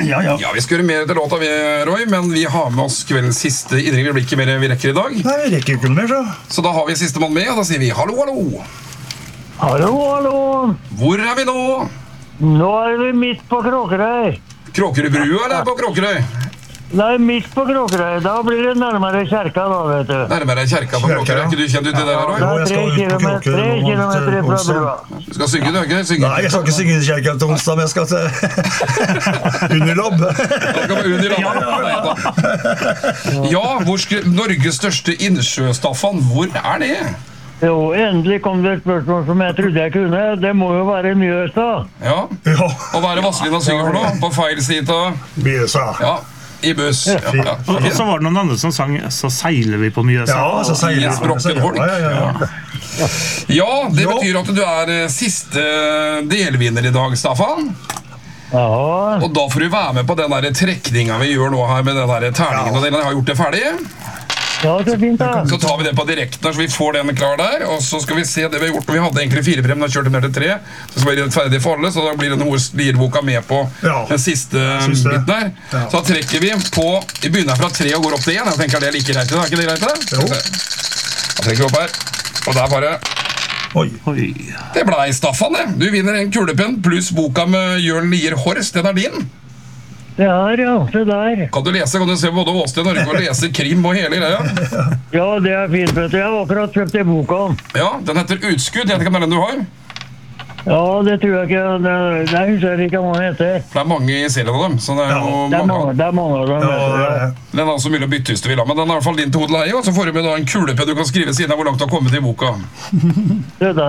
Ja, vi skal gjøre mer til låta, Roy, men vi har med oss kveldens siste innringer. Det blir ikke mer vi rekker i dag. Nei, vi rekker ikke mer, så. Så da har vi siste mann med, og da sier vi hallo, hallo. Hallo. Hvor er vi nå? Nå vi midt på Kråkerøy. Kråkerøybrua eller på Kråkerøy? Nei, midt på Kråkerøy. Da blir det nærmere kjerka da, vet du. Nærmere kjerka på Kråkerøy. Er ikke du kjent ut i det der, Roy? Det 3 kilometer fra brua. Du skal synge, du, ikke? Synge. Nei, jeg skal ikke synge i kjerka til onsdag, men jeg skal til Underlobb. Ja, Norges største innsjø, Staffan. Hvor er det? Jo, endelig kom det et spørsmål som jeg trodde jeg kunne. Det må jo være Mjøsa. Ja. Og hva er det Vazelina synger for noe? På feil side av... Mjøsa. Ja, i buss. Ja. Og så var det noen andre som sang Så seiler vi på Mjøsa. Ja, så seiler vi på Mjøsa. Ja, det betyr at du er siste delvinner i dag, Staffan. Ja. Og da får du være med på den der trekningen vi gjør nå her med den der terningen, og den har gjort det ferdig. Ja, så fint da. Så tar vi det på direkten her, så vi får den klar der. Og så skal vi se det vi har gjort. Vi hadde egentlig 4 frem, da kjørte vi ned til 3. Så skal vi være ferdig for alle, så da blir den Lierboka med på den siste biten der. Så da trekker vi på, vi begynner fra 3 og går opp til 1. Jeg tenker det er like greit, er ikke det greit det? Jo. Da trekker vi opp her. Og der bare... Oi. Det ble Staffan, det. Du vinner en kulepenn pluss boka med Jørn Lier Horst. Den er din. Det er, ja, det der. Kan du lese, kan du se både Åsted Norge og lese krim og hele greia? Ja, det er fint, vet du. Jeg har akkurat kjøpt i boka. Ja, den heter Utskudd. Jeg vet ikke om det er den du har. Ja, det tror jeg ikke. Det husker jeg ikke hva den heter. For det er mange i serien av dem, så det er jo Det er mange av dem. Den er også mulig å bytte hvis du vil ha, men den er i hvert fall din til hodeleie, og så får du med da en kulepenn du kan skrive siden av hvor langt du har kommet i boka. Det der.